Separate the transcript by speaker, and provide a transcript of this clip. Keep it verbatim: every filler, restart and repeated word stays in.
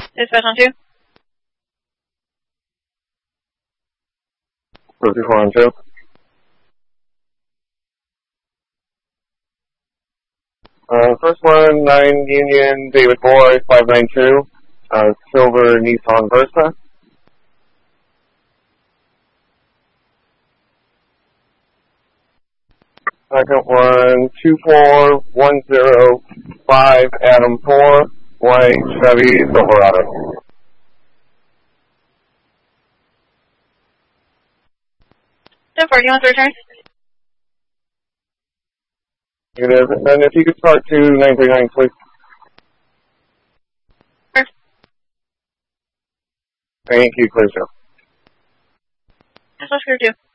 Speaker 1: Dispatch on two.
Speaker 2: Rosie four on two. Uh, first one, nine Union, David Boy, five nine two, uh, silver Nissan Versa. Second one, two four one zero five, Adam four, white Chevy Silverado.
Speaker 1: ten four, do you want to return?
Speaker 2: It is, and if you could start to nine three nine, please.
Speaker 1: Sure.
Speaker 2: Thank you, clear show.
Speaker 1: Dispatch clear two.